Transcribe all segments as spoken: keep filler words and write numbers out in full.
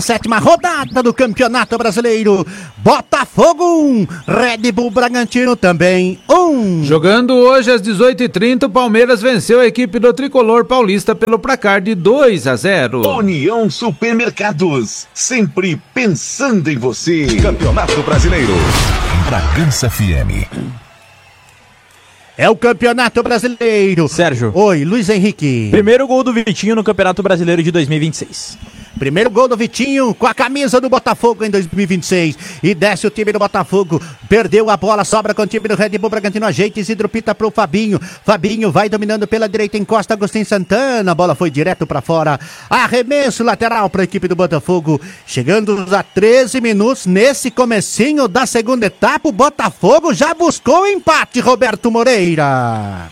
Sétima rodada do Campeonato Brasileiro. Botafogo um, Red Bull Bragantino também um. Jogando hoje às dezoito e trinta, o Palmeiras venceu a equipe do Tricolor Paulista pelo placar de dois a zero. União Supermercados, sempre pensando em você. Campeonato Brasileiro, Bragança F M. É o Campeonato Brasileiro. Sérgio. Oi, Luiz Henrique. Primeiro gol do Vitinho no Campeonato Brasileiro de dois mil e vinte e seis. Primeiro gol do Vitinho com a camisa do Botafogo em dois mil e vinte e seis. E desce o time do Botafogo. Perdeu a bola, sobra com o time do Red Bull Bragantino. Ajeita Isidro Pita pro Fabinho. Fabinho vai dominando pela direita, encosta Agostinho Santana. A bola foi direto pra fora. Arremesso lateral pra equipe do Botafogo. Chegando a treze minutos nesse comecinho da segunda etapa. O Botafogo já buscou o empate, Roberto Moreira.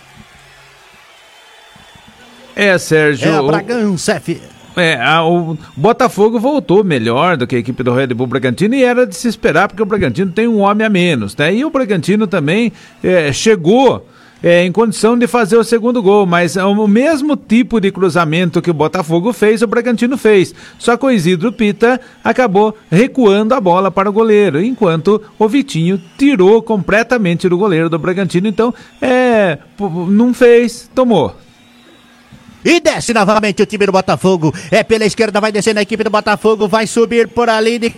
É, Sérgio. É a Bragança F M. É, a, o Botafogo voltou melhor do que a equipe do Red Bull Bragantino e era de se esperar porque o Bragantino tem um homem a menos, né? E o Bragantino também é, chegou é, em condição de fazer o segundo gol, mas é o mesmo tipo de cruzamento que o Botafogo fez, o Bragantino fez. Só que o Isidro Pita acabou recuando a bola para o goleiro, enquanto o Vitinho tirou completamente do goleiro do Bragantino. Então, é, não fez, tomou. E desce novamente o time do Botafogo. É pela esquerda, vai descendo a equipe do Botafogo. Vai subir por ali de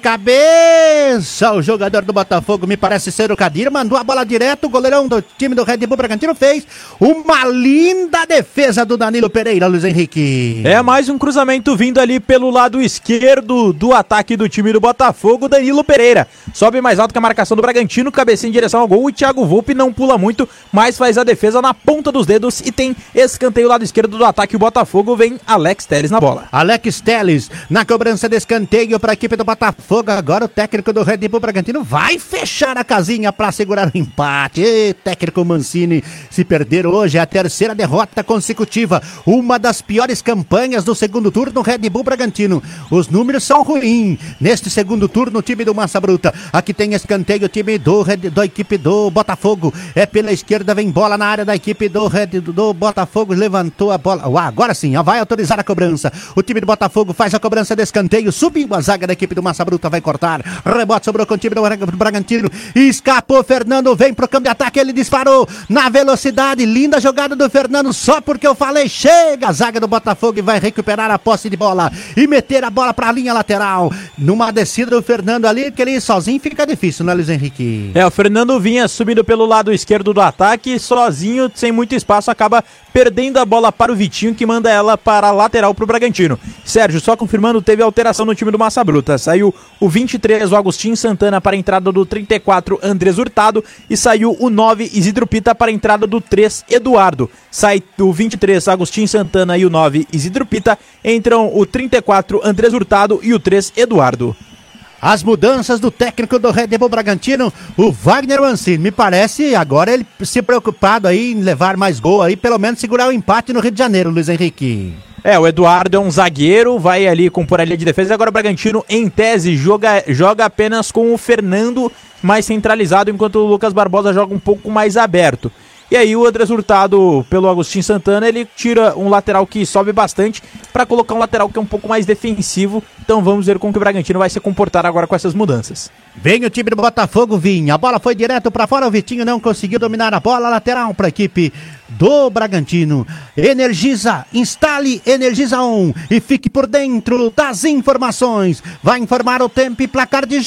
cabeça. O jogador do Botafogo, me parece ser o Kadir, mandou a bola direto. O goleirão do time do Red Bull Bragantino fez uma linda defesa do Danilo Pereira, Luiz Henrique. É mais um cruzamento vindo ali pelo lado esquerdo do ataque do time do Botafogo. Danilo Pereira sobe mais alto que a marcação do Bragantino, cabecinha em direção ao gol. E Thiago Volpi não pula muito, mas faz a defesa na ponta dos dedos. E tem escanteio lado esquerdo do ataque. O Botafogo, vem Alex Telles na bola. Alex Telles na cobrança de escanteio para a equipe do Botafogo. Agora o técnico do Red Bull Bragantino vai fechar a casinha para segurar o empate. E, técnico Mancini, se perder hoje é a terceira derrota consecutiva. Uma das piores campanhas do segundo turno do Red Bull Bragantino. Os números são ruins. Neste segundo turno, o time do Massa Bruta. Aqui tem escanteio, o time do, Red, da equipe do Botafogo. É pela esquerda, vem bola na área da equipe do, Red, do Botafogo. Levantou a bola. Uau, agora sim, ó, vai autorizar a cobrança. O time do Botafogo faz a cobrança de escanteio. Subiu a zaga da equipe do Massa Bruta, vai cortar. Rebote sobrou com o time do Bragantino. Escapou Fernando, vem pro campo de ataque. Ele disparou na velocidade. Linda jogada do Fernando, só porque eu falei. Chega a zaga do Botafogo e vai recuperar a posse de bola e meter a bola pra linha lateral. Numa descida do Fernando ali, que ele sozinho fica difícil, né, Luiz Henrique? É, o Fernando vinha subindo pelo lado esquerdo do ataque, sozinho, sem muito espaço, acaba perdendo a bola para o Vitinho, que manda ela para a lateral para o Bragantino. Sérgio, só confirmando, teve alteração no time do Massa Bruta. Saiu o vinte e três, o Agostinho Santana, para a entrada do trinta e quatro, Andrés Hurtado, e saiu o nove, Isidro Pita, para a entrada do três, Eduardo. Sai o vinte e três, Agostinho Santana, e o nove, Isidro Pita. Entram o trinta e quatro, Andrés Hurtado, e o três, Eduardo. As mudanças do técnico do Red Bull Bragantino, o Wagner Mancini, me parece agora ele se preocupado aí em levar mais gol aí, pelo menos segurar o empate no Rio de Janeiro, Luiz Henrique. É, o Eduardo é um zagueiro, vai ali compor a linha de defesa. Agora o Bragantino, em tese, joga, joga apenas com o Fernando mais centralizado, enquanto o Lucas Barbosa joga um pouco mais aberto. E aí o Andrés Hurtado, pelo Agostinho Santana, ele tira um lateral que sobe bastante para colocar um lateral que é um pouco mais defensivo. Então vamos ver como que o Bragantino vai se comportar agora com essas mudanças. Vem o time do Botafogo, Vinha. A bola foi direto para fora, o Vitinho não conseguiu dominar a bola. Lateral para a equipe do Bragantino. Energisa, instale Energisa On e fique por dentro das informações. Vai informar o tempo e placar de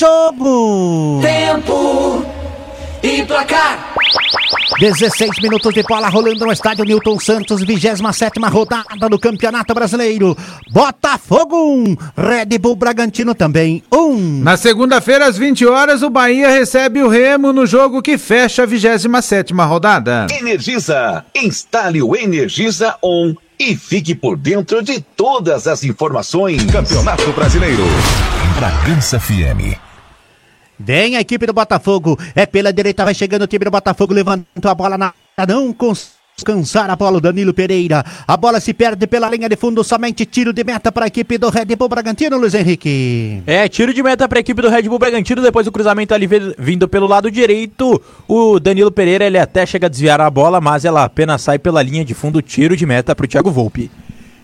jogo. Tempo e placar. dezesseis minutos de bola rolando no estádio Newton Santos, vigésima sétima rodada do Campeonato Brasileiro. Botafogo um, Red Bull Bragantino também um. Na segunda-feira, às vinte horas, o Bahia recebe o Remo no jogo que fecha a vigésima sétima rodada. Energisa, instale o Energisa On e fique por dentro de todas as informações. Campeonato Brasileiro, Bragança F M. Vem a equipe do Botafogo, é pela direita, vai chegando o time do Botafogo, levantou a bola na... não conseguiu descansar a bola, o Danilo Pereira, a bola se perde pela linha de fundo, somente tiro de meta para a equipe do Red Bull Bragantino, Luiz Henrique. É, tiro de meta para a equipe do Red Bull Bragantino, depois do cruzamento ali vindo pelo lado direito, o Danilo Pereira, ele até chega a desviar a bola, mas ela apenas sai pela linha de fundo, tiro de meta para o Thiago Volpi.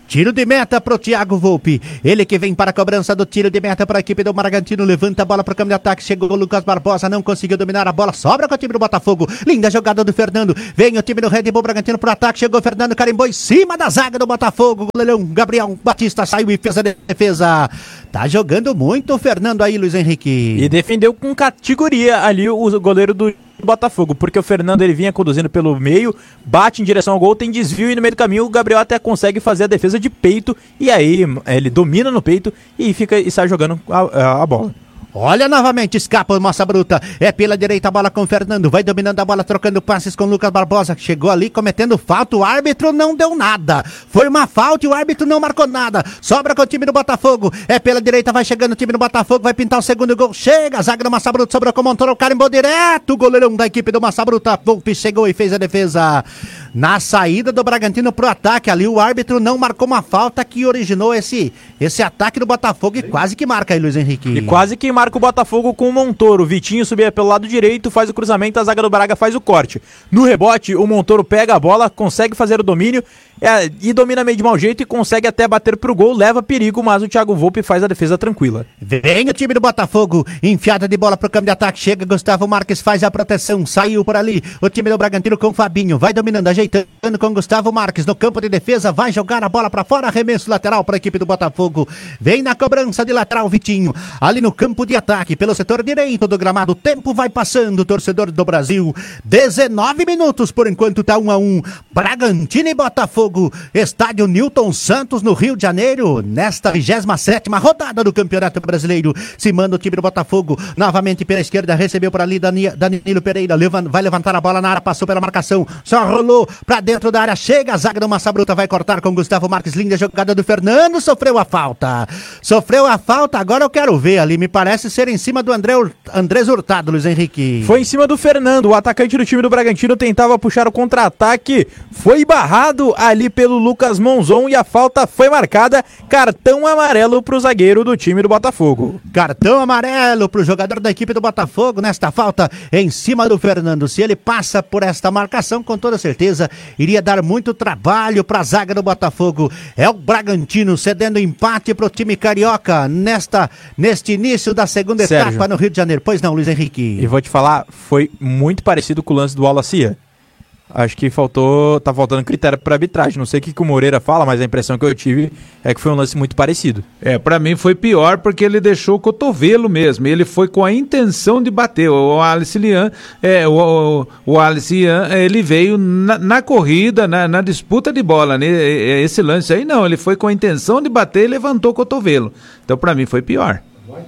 Tiro de meta pro Thiago Volpi. Ele que vem para a cobrança do tiro de meta para a equipe do Bragantino. Levanta a bola para o campo de ataque. Chegou o Lucas Barbosa, não conseguiu dominar a bola. Sobra com o time do Botafogo. Linda jogada do Fernando. Vem o time do Red Bull Bragantino pro ataque. Chegou o Fernando, carimbou em cima da zaga do Botafogo. O goleirão Gabriel Batista saiu e fez a defesa. Tá jogando muito o Fernando aí, Luiz Henrique. E defendeu com categoria ali o goleiro do Botafogo, porque o Fernando ele vinha conduzindo pelo meio, bate em direção ao gol, tem desvio e no meio do caminho o Gabriel até consegue fazer a defesa de peito e aí ele domina no peito e fica e sai jogando a, a, a bola. Olha novamente, escapa o Massa Bruta, é pela direita a bola com o Fernando, vai dominando a bola, trocando passes com o Lucas Barbosa, que chegou ali cometendo falta, o árbitro não deu nada, foi uma falta e o árbitro não marcou nada, sobra com o time do Botafogo, é pela direita, vai chegando o time do Botafogo, vai pintar o segundo gol, chega, a zaga do Massa Bruta, sobrou com o Montoro, carimbou direto, o goleirão da equipe do Massa Bruta, Volpi chegou e fez a defesa. Na saída do Bragantino pro ataque, ali o árbitro não marcou uma falta que originou esse, esse ataque do Botafogo e quase que marca aí, Luiz Henrique. E quase que marca o Botafogo com o Montoro. O Vitinho subia pelo lado direito, faz o cruzamento, a zaga do Braga faz o corte. No rebote, o Montoro pega a bola, consegue fazer o domínio é, e domina meio de mau jeito e consegue até bater pro gol, leva perigo, mas o Thiago Volpi faz a defesa tranquila. Vem o time do Botafogo, enfiada de bola pro campo de ataque, chega Gustavo Marques, faz a proteção, saiu por ali, o time do Bragantino com o Fabinho, vai dominando, ajeitando com Gustavo Marques, no campo de defesa, vai jogar a bola pra fora, arremesso lateral pra equipe do Botafogo, vem na cobrança de lateral Vitinho, ali no campo de ataque, pelo setor direito do gramado, o tempo vai passando, torcedor do Brasil, dezenove minutos por enquanto tá um a um, Bragantino e Botafogo, estádio Newton Santos no Rio de Janeiro, nesta vigésima sétima rodada do Campeonato Brasileiro, se manda o time do Botafogo, novamente pela esquerda, recebeu por ali Dani, Danilo Pereira, leva, vai levantar a bola na área, passou pela marcação, só rolou pra dentro da área, chega a zaga do Massa Bruta, vai cortar com Gustavo Marques, linda jogada do Fernando, sofreu a falta, sofreu a falta, agora eu quero ver ali, me parece ser em cima do André, Andrés Hurtado, Luiz Henrique. Foi em cima do Fernando, o atacante do time do Bragantino tentava puxar o contra-ataque, foi barrado ali pelo Lucas Monzon e a falta foi marcada, cartão amarelo pro zagueiro do time do Botafogo. Cartão amarelo pro jogador da equipe do Botafogo nesta falta em cima do Fernando, se ele passa por esta marcação, com toda certeza iria dar muito trabalho pra zaga do Botafogo, é o Bragantino cedendo empate pro time carioca nesta, neste início da segunda Sérgio, etapa no Rio de Janeiro, pois não, Luiz Henrique? E vou te falar, foi muito parecido com o lance do Wallace. Acho que faltou, tá faltando critério para arbitragem. Não sei o que, que o Moreira fala, mas a impressão que eu tive é que foi um lance muito parecido. É, pra mim foi pior porque ele deixou o cotovelo mesmo. Ele foi com a intenção de bater. O Alice Lian, é, o, o, o Alice Lian, ele veio na, na corrida, na, na disputa de bola, né? Esse lance aí não, ele foi com a intenção de bater e levantou o cotovelo. Então pra mim foi pior.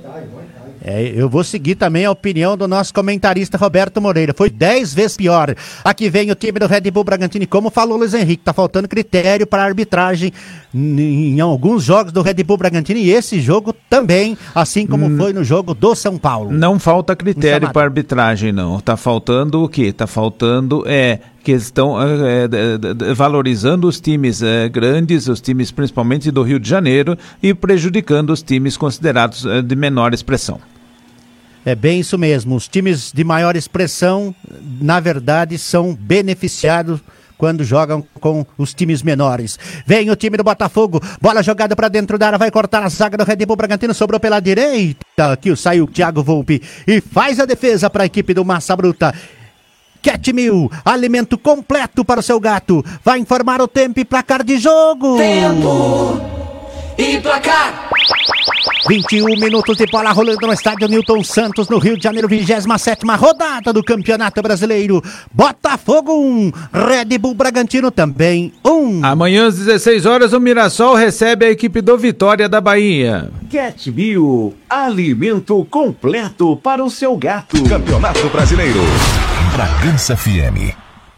É, eu vou seguir também a opinião do nosso comentarista Roberto Moreira. Foi dez vezes pior. Aqui vem o time do Red Bull Bragantino. E como falou o Luiz Henrique, tá faltando critério para arbitragem em, em alguns jogos do Red Bull Bragantino. E esse jogo também, assim como hum, foi no jogo do São Paulo. Não falta critério para arbitragem, não. Tá faltando o quê? Tá faltando é, que estão é, é, valorizando os times é, grandes, os times principalmente do Rio de Janeiro, e prejudicando os times considerados é, de menor expressão. É bem isso mesmo, os times de maior expressão, na verdade, são beneficiados quando jogam com os times menores. Vem o time do Botafogo, bola jogada para dentro da área, vai cortar a zaga do Red Bull Bragantino, sobrou pela direita, aqui saiu o Thiago Volpi e faz a defesa para a equipe do Massa Bruta. Cat Mil, alimento completo para o seu gato, vai informar o tempo e placar de jogo. Tempo e placar. vinte e um minutos de bola rolando no estádio Newton Santos, no Rio de Janeiro, vigésima sétima rodada do Campeonato Brasileiro. Botafogo um, Red Bull Bragantino também um. Amanhã às dezesseis horas o Mirassol recebe a equipe do Vitória da Bahia. Cat Mil, alimento completo para o seu gato. Campeonato Brasileiro. Bragança F M.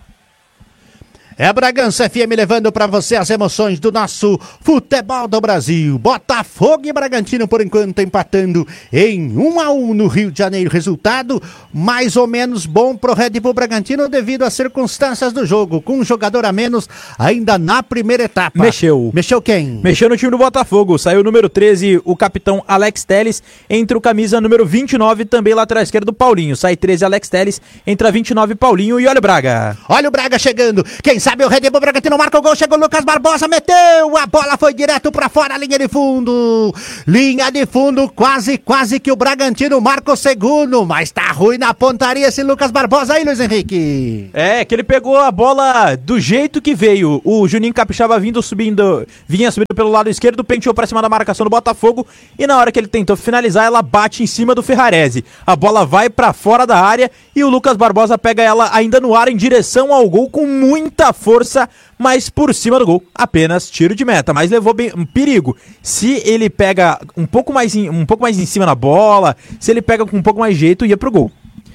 É Bragança F M levando para você as emoções do nosso futebol do Brasil. Botafogo e Bragantino por enquanto empatando em um a um no Rio de Janeiro. Resultado mais ou menos bom pro Red Bull Bragantino devido às circunstâncias do jogo, com um jogador a menos ainda na primeira etapa. Mexeu. Mexeu quem? Mexeu no time do Botafogo. Saiu o número treze, o capitão Alex Telles, entre o camisa número vinte e nove, também lateral esquerdo Paulinho. Sai treze Alex Telles, entra vinte e nove Paulinho e olha o Braga. Olha o Braga chegando. Quem sabe o Red Bull Bragantino marca o gol, chegou o Lucas Barbosa, meteu, a bola foi direto pra fora, linha de fundo, linha de fundo, quase, quase que o Bragantino marca o segundo, mas tá ruim na pontaria esse Lucas Barbosa aí, Luiz Henrique. É, que ele pegou a bola do jeito que veio, o Juninho Capixaba vindo subindo, vinha subindo pelo lado esquerdo, penteou pra cima da marcação do Botafogo, e na hora que ele tentou finalizar, ela bate em cima do Ferrarese, a bola vai pra fora da área, e o Lucas Barbosa pega ela ainda no ar em direção ao gol com muita força, mas por cima do gol, apenas tiro de meta, mas levou bem um perigo. Se ele pega um pouco mais em, um pouco mais em cima na bola, se ele pega com um pouco mais de jeito, ia pro gol.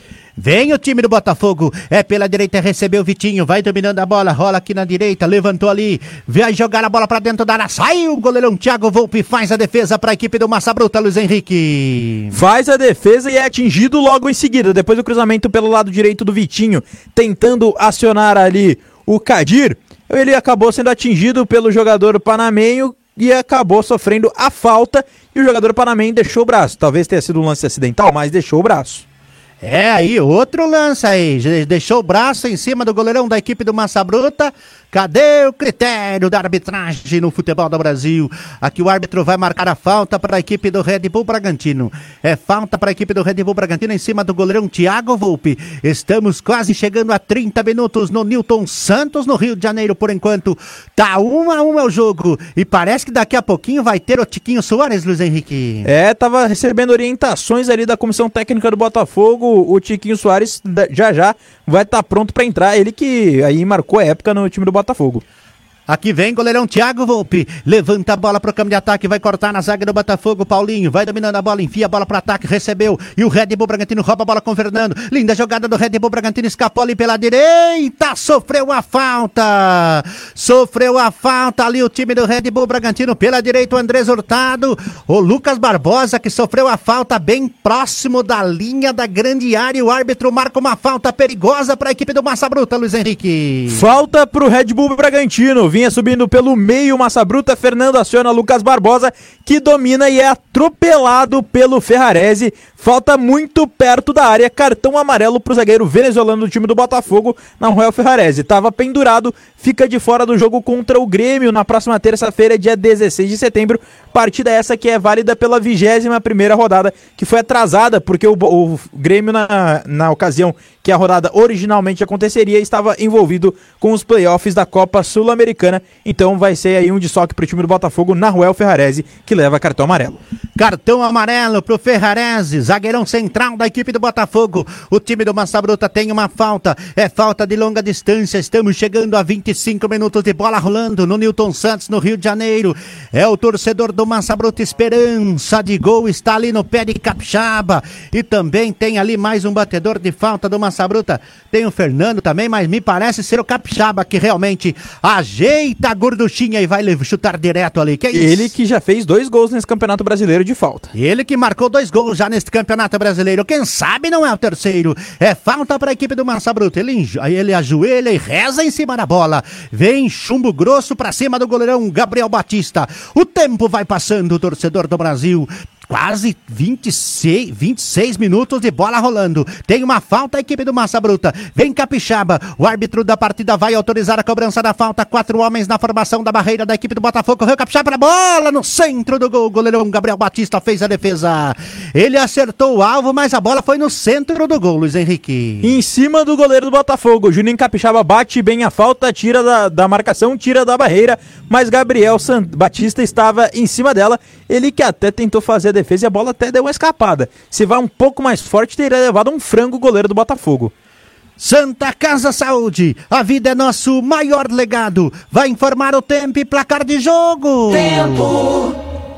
Vem o time do Botafogo, é pela direita, recebeu o Vitinho, vai dominando a bola, rola aqui na direita, levantou ali, vai jogar a bola pra dentro da área, sai o goleirão Thiago Volpe, faz a defesa pra equipe do Massa Bruta, Luiz Henrique. Faz a defesa e é atingido logo em seguida, depois do cruzamento pelo lado direito do Vitinho, tentando acionar ali o Kadir, ele acabou sendo atingido pelo jogador panamenho e acabou sofrendo a falta, e o jogador panamenho deixou o braço, talvez tenha sido um lance acidental, mas deixou o braço. É aí, outro lance aí, deixou o braço em cima do goleirão da equipe do Massa Bruta. Cadê o critério da arbitragem no futebol do Brasil? Aqui o árbitro vai marcar a falta para a equipe do Red Bull Bragantino. É falta para a equipe do Red Bull Bragantino em cima do goleirão Thiago Volpe. Estamos quase chegando a trinta minutos no Newton Santos, no Rio de Janeiro, por enquanto. Tá um a um é o jogo. E parece que daqui a pouquinho vai ter o Tiquinho Soares, Luiz Henrique. É, tava recebendo orientações ali da comissão técnica do Botafogo. O Tiquinho Soares já já vai estar tá pronto para entrar. Ele que aí marcou a época no time do Botafogo. Aqui vem goleirão Thiago Volpe, levanta a bola pro campo de ataque, vai cortar na zaga do Botafogo, Paulinho, vai dominando a bola, enfia a bola pro ataque, recebeu, e o Red Bull Bragantino rouba a bola com o Fernando, linda jogada do Red Bull Bragantino, escapou ali pela direita, sofreu a falta, sofreu a falta ali o time do Red Bull Bragantino, pela direita o Andrés Hurtado, o Lucas Barbosa que sofreu a falta bem próximo da linha da grande área, o árbitro marca uma falta perigosa para a equipe do Massa Bruta, Luiz Henrique. Falta pro Red Bull Bragantino, vinha subindo pelo meio, Massa Bruta, Fernando aciona Lucas Barbosa, que domina e é atropelado pelo Ferrarese, falta muito perto da área, cartão amarelo pro zagueiro venezuelano do time do Botafogo, Nahuel Ferrarese, estava pendurado, fica de fora do jogo contra o Grêmio na próxima terça-feira, dia dezesseis de setembro, partida essa que é válida pela vigésima primeira rodada, que foi atrasada, porque o, o Grêmio na, na ocasião que a rodada originalmente aconteceria, estava envolvido com os playoffs da Copa Sul-Americana, então vai ser aí um desfoque pro time do Botafogo, Nahuel Ferrarese, que leva cartão amarelo. Cartão amarelo pro Ferrarese, zagueirão central da equipe do Botafogo, o time do Massa Bruta tem uma falta, é falta de longa distância, estamos chegando a vinte e cinco minutos de bola rolando no Newton Santos, no Rio de Janeiro, é o torcedor do Massa Bruta, esperança de gol, está ali no pé de Capixaba, e também tem ali mais um batedor de falta do Massa Bruta, tem o Fernando também, mas me parece ser o Capixaba que realmente ajeita a gorduchinha e vai chutar direto ali, que é isso? Ele que já fez dois gols nesse Campeonato Brasileiro de falta. Ele que marcou dois gols já nesse Campeonato Brasileiro, quem sabe não é o terceiro, é falta para a equipe do Massa Bruta, ele, ele ajoelha e reza em cima da bola, vem chumbo grosso para cima do goleirão Gabriel Batista, o tempo vai passando, o torcedor do Brasil, quase vinte e seis, vinte e seis minutos de bola rolando, tem uma falta a equipe do Massa Bruta, vem Capixaba, o árbitro da partida vai autorizar a cobrança da falta, quatro homens na formação da barreira da equipe do Botafogo, correu Capixaba para a bola no centro do gol, o goleirão Gabriel Batista fez a defesa, ele acertou o alvo, mas a bola foi no centro do gol, Luiz Henrique. Em cima do goleiro do Botafogo, Juninho Capixaba bate bem a falta, tira da, da marcação, tira da barreira, mas Gabriel Sant- Batista estava em cima dela, ele que até tentou fazer a defesa e a bola até deu uma escapada. Se vai um pouco mais forte, teria levado um frango o goleiro do Botafogo. Santa Casa Saúde, a vida é nosso maior legado. Vai informar o tempo e placar de jogo. Tempo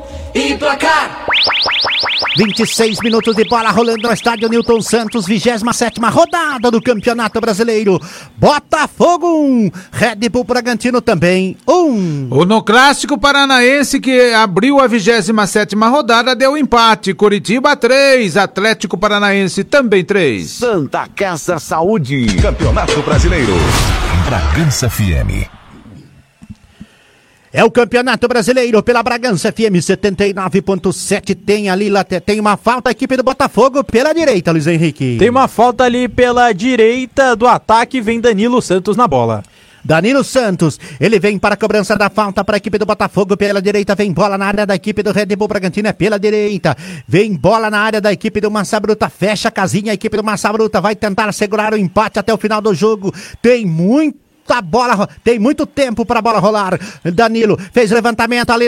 e placar. vinte e seis minutos de bola rolando no estádio Newton Santos, vigésima sétima rodada do Campeonato Brasileiro. Botafogo um, Red Bull Bragantino também um. O no Clássico Paranaense, que abriu a vigésima sétima rodada, deu empate. Curitiba três, Atlético Paranaense também três. Santa Casa Saúde, Campeonato Brasileiro. Bragança F M. É o Campeonato Brasileiro pela Bragança F M setenta e nove ponto sete. Tem ali, tem uma falta a equipe do Botafogo pela direita, Luiz Henrique. Tem uma falta ali pela direita do ataque, vem Danilo Santos na bola. Danilo Santos, ele vem para a cobrança da falta para a equipe do Botafogo pela direita, vem bola na área da equipe do Red Bull Bragantino, é pela direita, vem bola na área da equipe do Massa Bruta, fecha a casinha, a equipe do Massa Bruta vai tentar segurar o empate até o final do jogo, tem muito a bola, tem muito tempo para a bola rolar. Danilo fez levantamento ali